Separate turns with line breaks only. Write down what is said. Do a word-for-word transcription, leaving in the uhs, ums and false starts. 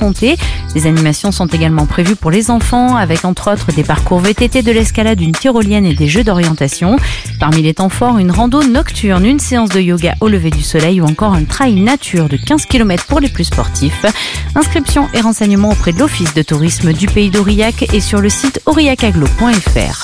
escompté. Des animations sont également prévues pour les enfants, avec entre autres des parcours V T T, de l'escalade, une tyrolienne et des jeux d'orientation. Parmi les temps forts, une rando nocturne, une séance de yoga au lever du soleil ou encore un trail nature de quinze kilomètres pour les plus sportifs. Inscription et renseignements auprès de l'Office de tourisme du Pays d'Aurillac et sur le site aurillac aglo point f r.